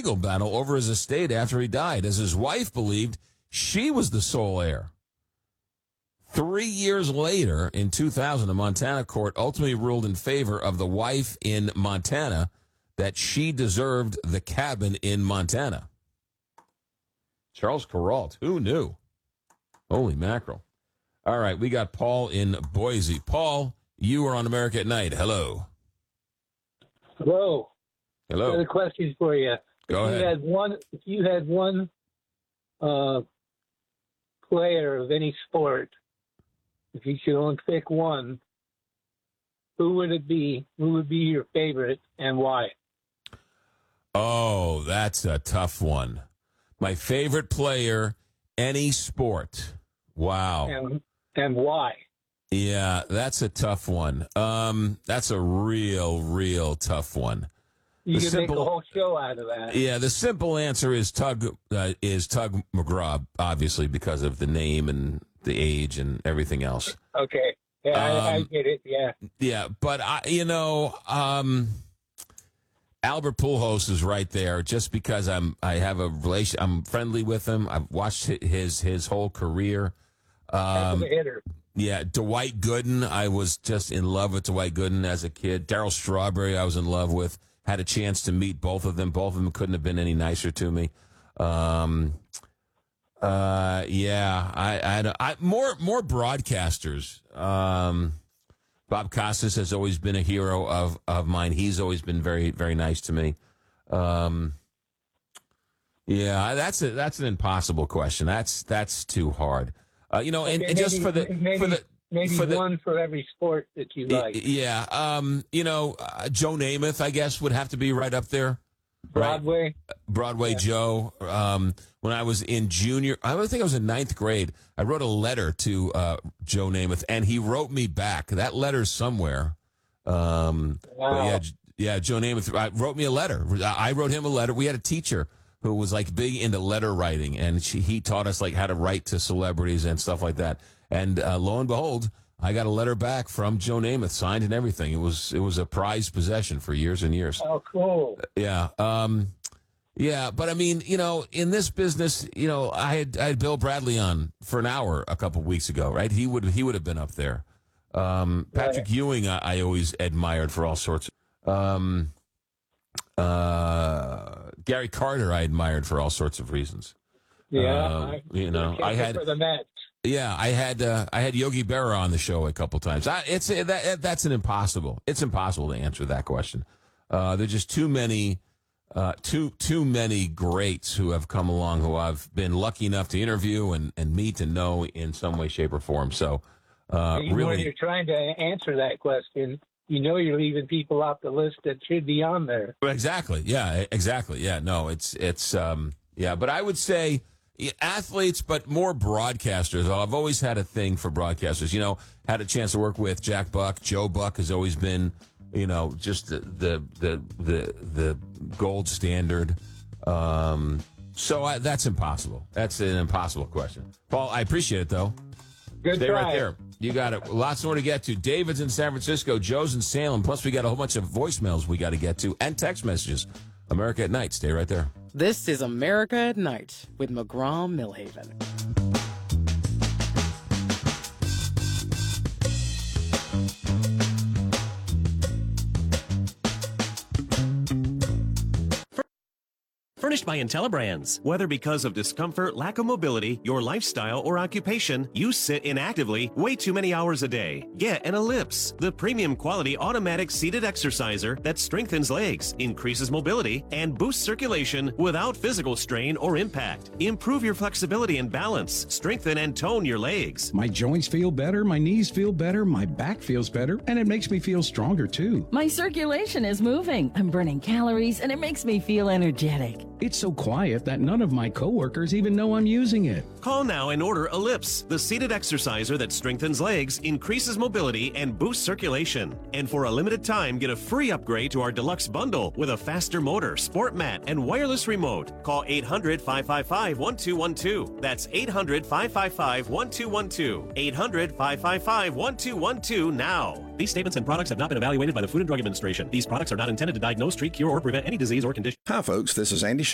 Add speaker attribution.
Speaker 1: legal battle over his estate after he died, as his wife believed she was the sole heir. 3 years later, in 2000, a Montana court ultimately ruled in favor of the wife in Montana that she deserved the cabin in Montana. Charles Kuralt, who knew? Holy mackerel. All right, we got Paul in Boise. Paul, you are on America at Night. Hello.
Speaker 2: Hello.
Speaker 1: Hello.
Speaker 2: Got a question for you.
Speaker 1: Go ahead.
Speaker 2: If you had one player of any sport, if you could only pick one, who would it be? Who would be your favorite and why?
Speaker 1: Oh, that's a tough one. My favorite player, any sport. Wow.
Speaker 2: And why?
Speaker 1: Yeah, that's a tough one. That's a real tough one.
Speaker 2: You can make a whole show out of that.
Speaker 1: Yeah, the simple answer is Tug McGraw, obviously, because of the name and the age and everything else.
Speaker 2: Okay. Yeah, I get it. Yeah.
Speaker 1: Yeah, but Albert Pujols is right there just because I have a relation. I'm friendly with him. I've watched his whole career.
Speaker 2: That's a hitter.
Speaker 1: Yeah, Dwight Gooden. I was just in love with Dwight Gooden as a kid. Darryl Strawberry, I was in love with. Had a chance to meet both of them. Both of them couldn't have been any nicer to me. Yeah, more broadcasters. Bob Costas has always been a hero of mine. He's always been very, very nice to me. Yeah, that's an impossible question. That's too hard.
Speaker 2: Maybe one for every sport that you like.
Speaker 1: Yeah, Joe Namath, I guess, would have to be right up there.
Speaker 2: Broadway?
Speaker 1: Right? Broadway yeah. Joe. When I was in I think I was in ninth grade, I wrote a letter to Joe Namath, and he wrote me back. That letter's somewhere.
Speaker 2: Wow.
Speaker 1: Yeah, Joe Namath wrote me a letter. I wrote him a letter. We had a teacher who was like big into letter writing, and he taught us like how to write to celebrities and stuff like that. And lo and behold, I got a letter back from Joe Namath, signed and everything. It was a prized possession for years and years.
Speaker 2: Oh, cool.
Speaker 1: Yeah. Yeah, but I mean, in this business, I had Bill Bradley on for an hour a couple of weeks ago, right? He would have been up there. Patrick Ewing, I always admired for all sorts. Gary Carter, I admired for all sorts of reasons.
Speaker 2: Yeah,
Speaker 1: I had.
Speaker 2: For the Mets.
Speaker 1: Yeah, I had Yogi Berra on the show a couple times. That's an impossible. It's impossible to answer that question. There's just too many greats who have come along who I've been lucky enough to interview and meet and know in some way, shape, or form. So, really,
Speaker 2: when you're trying to answer that question, you're leaving people off the list that should be on there.
Speaker 1: Exactly. Yeah. Exactly. Yeah. No. It's yeah. But I would say athletes, but more broadcasters. I've always had a thing for broadcasters. Had a chance to work with Jack Buck. Joe Buck has always been, just the gold standard. So that's impossible. That's an impossible question. Paul, I appreciate it though.
Speaker 2: Good
Speaker 1: Stay
Speaker 2: try.
Speaker 1: right there. You got it. Lots more to get to. David's in San Francisco. Joe's in Salem. Plus, we got a whole bunch of voicemails we got to get to and text messages. America at Night. Stay right there.
Speaker 3: This is America at Night with McGraw-Millhaven.
Speaker 4: Furnished by IntelliBrands. Whether because of discomfort, lack of mobility, your lifestyle, or occupation, you sit inactively way too many hours a day. Get an Ellipse, the premium quality automatic seated exerciser that strengthens legs, increases mobility, and boosts circulation without physical strain or impact. Improve your flexibility and balance. Strengthen and tone your legs.
Speaker 5: My joints feel better, my knees feel better, my back feels better, and it makes me feel stronger too.
Speaker 6: My circulation is moving. I'm burning calories, and it makes me feel energetic.
Speaker 5: It's so quiet that none of my coworkers even know I'm using it.
Speaker 4: Call now and order Ellipse, the seated exerciser that strengthens legs, increases mobility, and boosts circulation. And for a limited time, get a free upgrade to our deluxe bundle with a faster motor, sport mat, and wireless remote. Call 800-555-1212. That's 800-555-1212. 800-555-1212 now. These statements and products have not been evaluated by the Food and Drug Administration. These products are not intended to diagnose, treat, cure, or prevent any disease or condition.
Speaker 7: Hi, folks. This is Andy